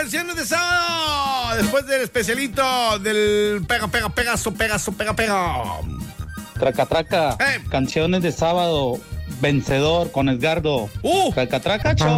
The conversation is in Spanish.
canciones de sábado. Después del especialito del pega, Pegaso. Traca, traca. Canciones de sábado. Vencedor con Edgardo. Traca, traca, show.